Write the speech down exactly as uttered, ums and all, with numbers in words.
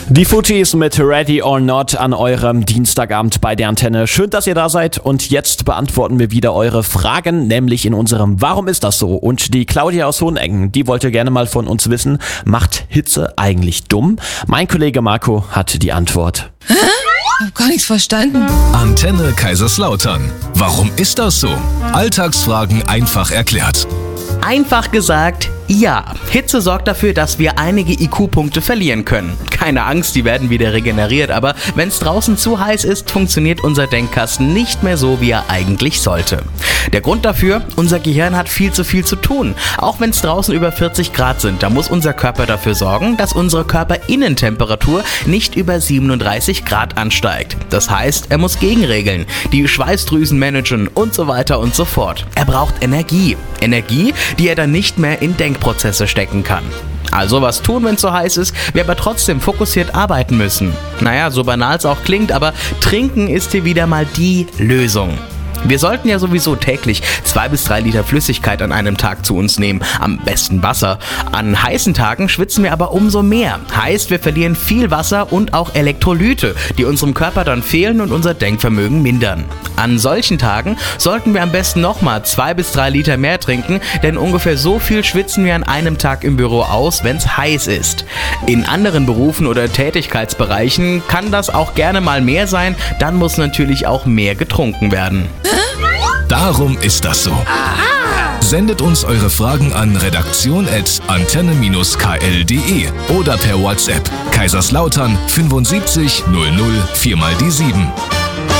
Die Footies mit Ready or Not an eurem Dienstagabend bei der Antenne. Schön, dass ihr da seid und jetzt beantworten wir wieder eure Fragen, nämlich in unserem Warum ist das so? Und die Claudia aus Hoheneggen, die wollte gerne mal von uns wissen, macht Hitze eigentlich dumm? Mein Kollege Marco hat die Antwort. Hä? Ich hab gar nichts verstanden. Antenne Kaiserslautern. Warum ist das so? Alltagsfragen einfach erklärt. Einfach gesagt, ja. Hitze sorgt dafür, dass wir einige I Q-Punkte verlieren können. Keine Angst, die werden wieder regeneriert, aber wenn es draußen zu heiß ist, funktioniert unser Denkkasten nicht mehr so, wie er eigentlich sollte. Der Grund dafür, unser Gehirn hat viel zu viel zu tun. Auch wenn es draußen über vierzig Grad sind, da muss unser Körper dafür sorgen, dass unsere Körperinnentemperatur nicht über siebenunddreißig Grad ansteigt. Das heißt, er muss gegenregeln, die Schweißdrüsen managen und so weiter und so fort. Er braucht Energie. Energie, die er dann nicht mehr in Denkprozesse stecken kann. Also was tun, wenn es so heiß ist, wir aber trotzdem fokussiert arbeiten müssen. Naja, so banal es auch klingt, aber trinken ist hier wieder mal die Lösung. Wir sollten ja sowieso täglich zwei bis drei Liter Flüssigkeit an einem Tag zu uns nehmen, am besten Wasser. An heißen Tagen schwitzen wir aber umso mehr. Heißt, wir verlieren viel Wasser und auch Elektrolyte, die unserem Körper dann fehlen und unser Denkvermögen mindern. An solchen Tagen sollten wir am besten nochmal zwei bis drei Liter mehr trinken, denn ungefähr so viel schwitzen wir an einem Tag im Büro aus, wenn es heiß ist. In anderen Berufen oder Tätigkeitsbereichen kann das auch gerne mal mehr sein, dann muss natürlich auch mehr getrunken werden. Darum ist das so. Sendet uns eure Fragen an redaktion at antenne Bindestrich k l punkt d e oder per WhatsApp Kaiserslautern fünfundsiebzig null null vier mal die sieben.